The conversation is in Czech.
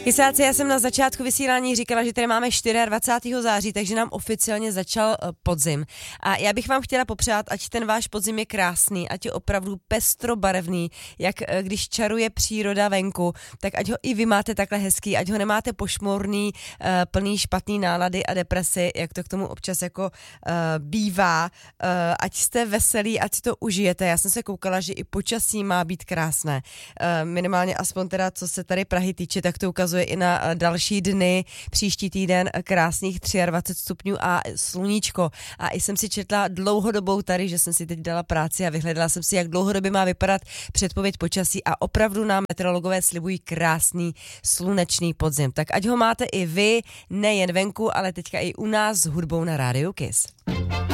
Kysáci, já jsem na začátku vysílání říkala, že tady máme 24. září, takže nám oficiálně začal podzim. A já bych vám chtěla popřát, ať ten váš podzim je krásný, ať je opravdu pestrobarevný, jak když čaruje příroda venku, tak ať ho i vy máte takhle hezký, ať ho nemáte pošmorný, plný špatný nálady a depresy, jak to k tomu občas jako bývá. Ať jste veselí, ať si to užijete. Já jsem se koukala, že i počasí má být krásné. Minimálně aspoň teda, co se tady Prahy týče, tak to ukazuje i na další dny, příští týden krásných 23 stupňů a sluníčko. A i jsem si četla dlouhodobou tady, že jsem si teď dala práci a vyhledala jsem si, jak dlouhodobě má vypadat předpověď počasí a opravdu nám meteorologové slibují krásný slunečný podzim. Tak ať ho máte i vy, nejen venku, ale teďka i u nás s hudbou na Rádiu Kiss.